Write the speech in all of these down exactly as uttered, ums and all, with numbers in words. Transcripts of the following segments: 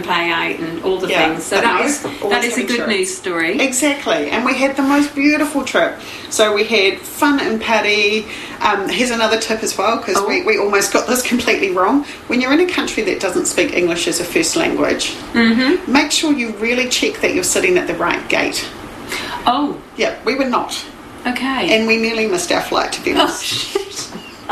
and play out and all the Yeah, things. So but that no, is always that is a having good trips. news story. Exactly, and we had the most beautiful trip. So we had fun and Paddy. Um, here's another tip as well, because Oh. we, we almost got this completely wrong. When you're in a country that doesn't speak English as a first language, mm-hmm. make sure you really check that you're sitting at the right gate. Oh, Yeah, we were not. okay. And we nearly missed our flight to Venice. Oh, shit.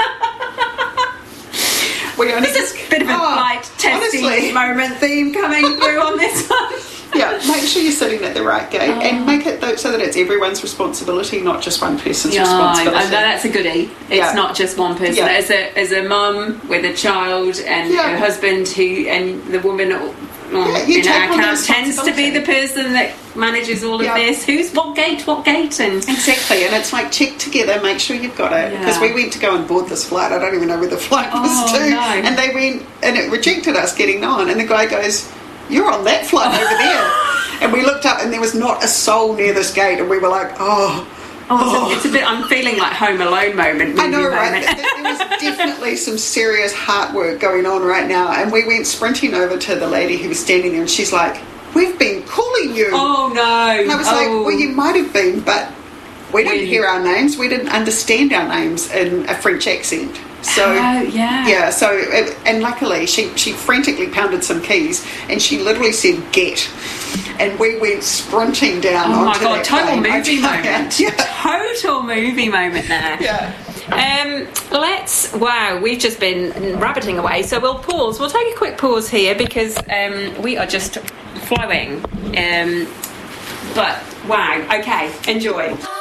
We only This is a bit of a Oh, flight testing honestly. moment theme coming through on this one. Yeah, make sure you're sitting at the right gate Oh. and make it though, so that it's everyone's responsibility, not just one person's Yeah, responsibility. I know that's a goodie. It's Yeah. not just one person. Yeah. As a as a mum with a child and Yeah. a husband who and the woman oh, Yeah, you in take our on the account tends to be responsibility. the person that manages all of Yeah. this. Who's what gate? What gate? And Exactly, and it's like check together, make sure you've got it. Because Yeah. we went to go and board this flight. I don't even know where the flight was Oh, to. no. And they went and it rejected us getting on. And the guy goes, "You're on that flight over there." And we looked up and there was not a soul near this gate. And we were like, "Oh." oh, it's, a, it's a bit. I'm feeling like Home Alone moment. I know, movie right? moment. There there was definitely some serious heart work going on right now. And we went sprinting over to the lady who was standing there, and she's like, "We've been calling you." Oh no! And I was oh. like, "Well, you might have been, but we didn't We- hear our names. We didn't understand our names in a French accent." So Oh, yeah. yeah. So it, and luckily, she she frantically pounded some keys, and she literally said "get," and we went sprinting down. Oh my onto god! that Total plane. I movie tell ya. moment. Yeah. Total movie moment there. Yeah. Um, let's. Wow, we've just been rabbiting away. So we'll pause. We'll take a quick pause here because um, we are just flowing. Um, but wow. Okay, enjoy.